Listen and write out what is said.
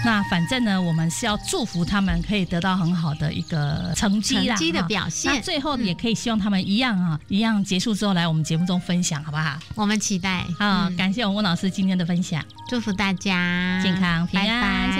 那反正呢，我们是要祝福他们可以得到很好的一个成绩的表现。 那最后也可以希望他们一样结束之后来我们节目中分享，好不好？ 我们期待。 感谢我们温老师今天的分享， 祝福大家健康平安。拜拜。